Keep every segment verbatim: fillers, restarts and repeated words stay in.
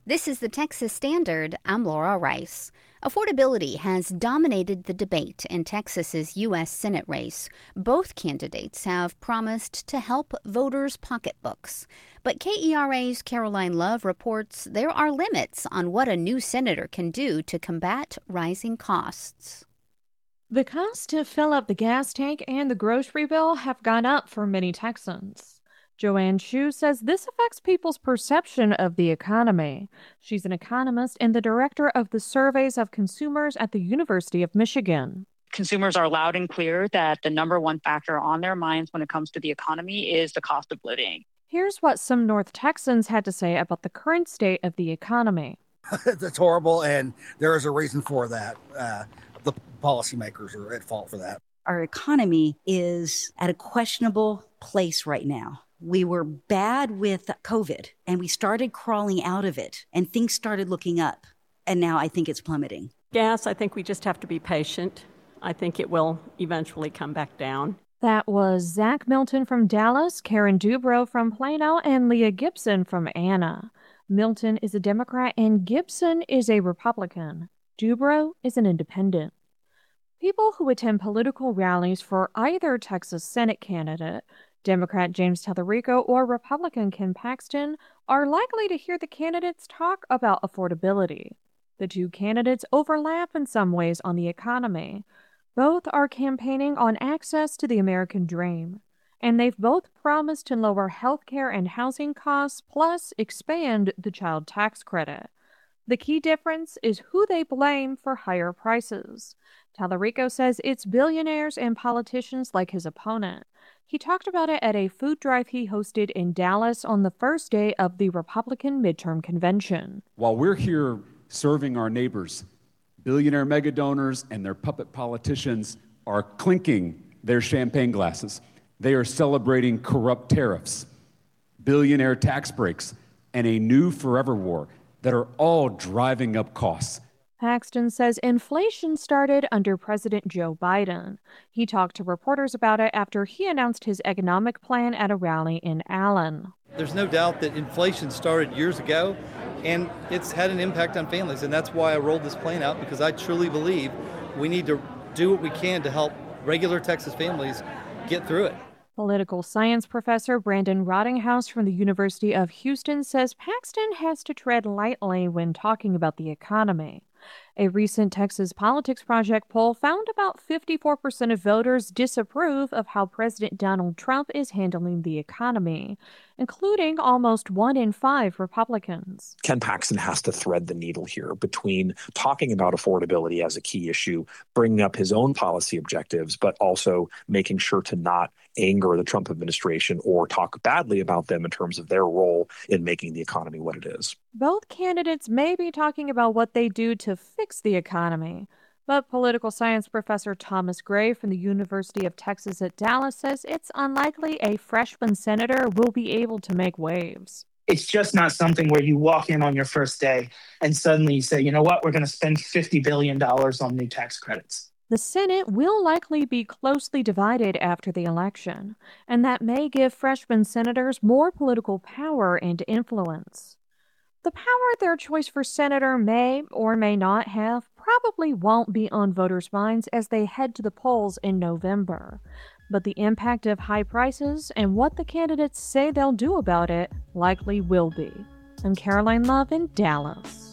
This is the Texas Standard. I'm Laura Rice. Affordability has dominated the debate in Texas's U S Senate race. Both candidates have promised to help voters' pocketbooks. But K E R A's Caroline Love reports there are limits on what a new senator can do to combat rising costs. The cost to fill up the gas tank and the grocery bill have gone up for many Texans. Joanne Chu says this affects people's perception of the economy. She's an economist and the director of the Surveys of Consumers at the University of Michigan. Consumers are loud and clear that the number one factor on their minds when it comes to the economy is the cost of living. Here's what some North Texans had to say about the current state of the economy. It's horrible, and there is a reason for that. Uh, the policymakers are at fault for that. Our economy is at a questionable place right now. We were bad with COVID, and we started crawling out of it, and things started looking up. And now I think it's plummeting. Gas, I think we just have to be patient. I think it will eventually come back down. That was Zach Milton from Dallas, Karen Dubrow from Plano, and Leah Gibson from Anna. Milton is a Democrat and Gibson is a Republican. Dubrow is an independent. People who attend political rallies for either Texas Senate candidate, Democrat James Tallarico or Republican Ken Paxton, are likely to hear the candidates talk about affordability. The two candidates overlap in some ways on the economy. Both are campaigning on access to the American dream, and they've both promised to lower health care and housing costs, plus expand the child tax credit. The key difference is who they blame for higher prices. Tallarico says it's billionaires and politicians like his opponent. He talked about it at a food drive he hosted in Dallas on the first day of the Republican midterm convention. While we're here serving our neighbors, billionaire mega donors and their puppet politicians are clinking their champagne glasses. They are celebrating corrupt tariffs, billionaire tax breaks, and a new forever war that are all driving up costs. Paxton says inflation started under President Joe Biden. He talked to reporters about it after he announced his economic plan at a rally in Allen. There's no doubt that inflation started years ago, and it's had an impact on families, and that's why I rolled this plan out, because I truly believe we need to do what we can to help regular Texas families get through it. Political science professor Brandon Rottinghouse from the University of Houston says Paxton has to tread lightly when talking about the economy. A recent Texas Politics Project poll found about fifty-four percent of voters disapprove of how President Donald Trump is handling the economy, including almost one in five Republicans. Ken Paxton has to thread the needle here between talking about affordability as a key issue, bringing up his own policy objectives, but also making sure to not anger the Trump administration or talk badly about them in terms of their role in making the economy what it is. Both candidates may be talking about what they do to fix the economy, but political science professor Thomas Gray from the University of Texas at Dallas says it's unlikely a freshman senator will be able to make waves. It's just not something where you walk in on your first day and suddenly you say, you know what, we're going to spend fifty billion dollars on new tax credits. The Senate will likely be closely divided after the election, and that may give freshman senators more political power and influence. The power their choice for senator may or may not have probably won't be on voters' minds as they head to the polls in November. But the impact of high prices and what the candidates say they'll do about it likely will be. I'm Caroline Love in Dallas.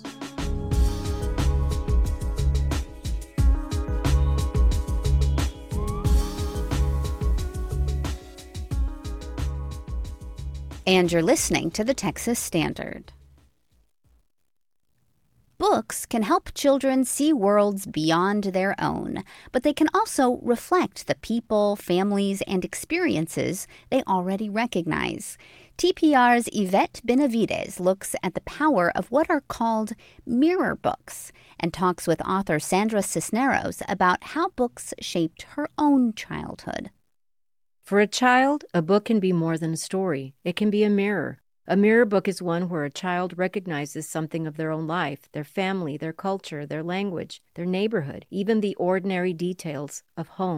And you're listening to the Texas Standard. Books can help children see worlds beyond their own, but they can also reflect the people, families, and experiences they already recognize. T P R's Yvette Benavides looks at the power of what are called mirror books and talks with author Sandra Cisneros about how books shaped her own childhood. For a child, a book can be more than a story. It can be a mirror. A mirror book is one where a child recognizes something of their own life, their family, their culture, their language, their neighborhood, even the ordinary details of home.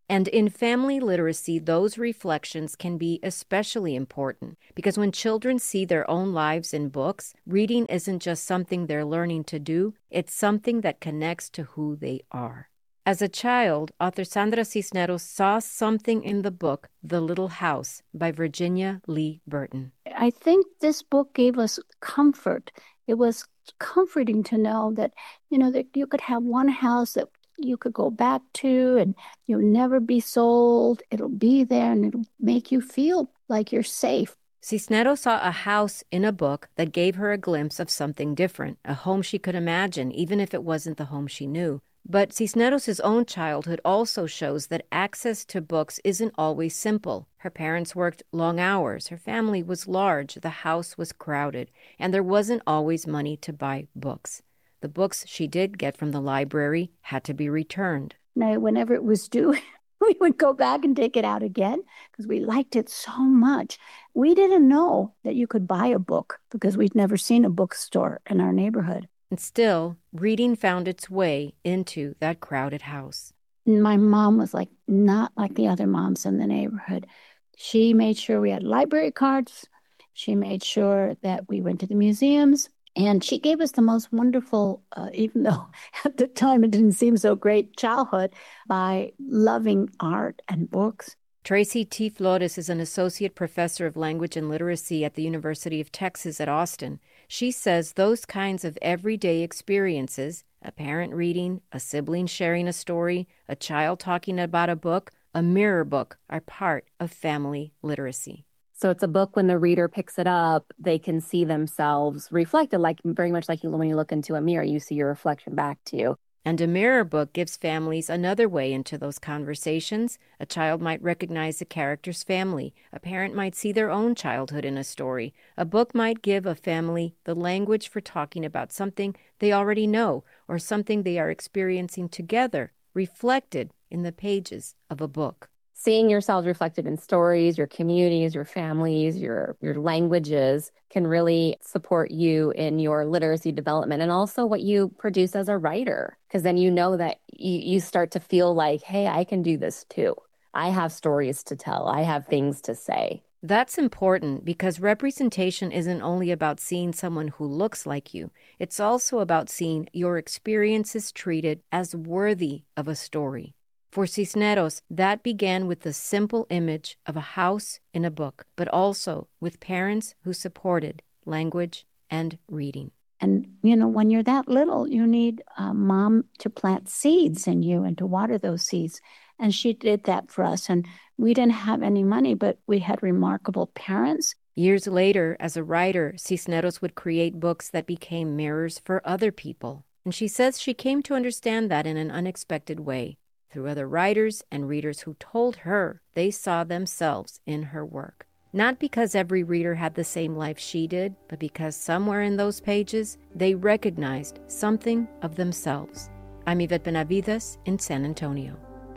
And in family literacy, those reflections can be especially important because when children see their own lives in books, reading isn't just something they're learning to do, it's something that connects to who they are. As a child, author Sandra Cisneros saw something in the book The Little House by Virginia Lee Burton. I think this book gave us comfort. It was comforting to know that, you know, that you could have one house that you could go back to and you'll never be sold. It'll be there and it'll make you feel like you're safe. Cisneros saw a house in a book that gave her a glimpse of something different, a home she could imagine, even if it wasn't the home she knew. But Cisneros' own childhood also shows that access to books isn't always simple. Her parents worked long hours, her family was large, the house was crowded, and there wasn't always money to buy books. The books she did get from the library had to be returned. Now, whenever it was due, we would go back and take it out again because we liked it so much. We didn't know that you could buy a book because we'd never seen a bookstore in our neighborhood. And still, reading found its way into that crowded house. My mom was like not like the other moms in the neighborhood. She made sure we had library cards. She made sure that we went to the museums. And she gave us the most wonderful, uh, even though at the time it didn't seem so great, childhood by loving art and books. Tracy T. Flores is an associate professor of language and literacy at the University of Texas at Austin. She says those kinds of everyday experiences, a parent reading, a sibling sharing a story, a child talking about a book, a mirror book, are part of family literacy. So it's a book when the reader picks it up, they can see themselves reflected, like very much like you, when you look into a mirror, you see your reflection back to you. And a mirror book gives families another way into those conversations. A child might recognize a character's family. A parent might see their own childhood in a story. A book might give a family the language for talking about something they already know or something they are experiencing together, reflected in the pages of a book. Seeing yourselves reflected in stories, your communities, your families, your your languages can really support you in your literacy development and also what you produce as a writer. Because then you know that you, you start to feel like, hey, I can do this too. I have stories to tell. I have things to say. That's important because representation isn't only about seeing someone who looks like you. It's also about seeing your experiences treated as worthy of a story. For Cisneros, that began with the simple image of a house in a book, but also with parents who supported language and reading. And, you know, when you're that little, you need a mom to plant seeds in you and to water those seeds. And she did that for us. And we didn't have any money, but we had remarkable parents. Years later, as a writer, Cisneros would create books that became mirrors for other people. And she says she came to understand that in an unexpected way, through other writers and readers who told her they saw themselves in her work. Not because every reader had the same life she did, but because somewhere in those pages, they recognized something of themselves. I'm Yvette Benavides in San Antonio.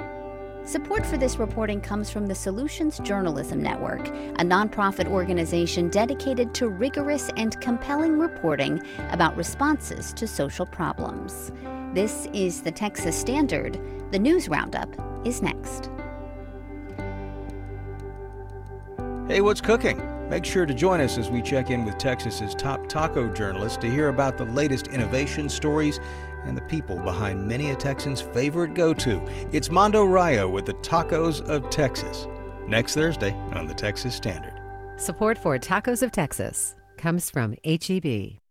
Support for this reporting comes from the Solutions Journalism Network, a nonprofit organization dedicated to rigorous and compelling reporting about responses to social problems. This is the Texas Standard. The News Roundup is next. Hey, what's cooking? Make sure to join us as we check in with Texas's top taco journalists to hear about the latest innovation stories and the people behind many a Texan's favorite go-to. It's Mondo Rayo with the Tacos of Texas. Next Thursday on the Texas Standard. Support for Tacos of Texas comes from H E B.